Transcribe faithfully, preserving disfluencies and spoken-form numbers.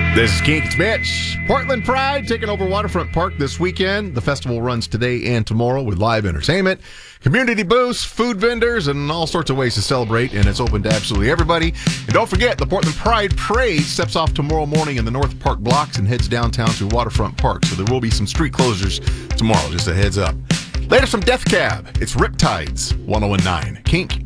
This is Kink, it's Mitch. Portland Pride taking over Waterfront Park this weekend. The festival runs today and tomorrow with live entertainment, community booths, food vendors, and all sorts of ways to celebrate, and it's open to absolutely everybody. And don't forget, the Portland Pride Parade steps off tomorrow morning in the North Park blocks and heads downtown to Waterfront Park, so there will be some street closures tomorrow, just a heads up. Later from Death Cab, it's Riptides, one oh one nine. Kink.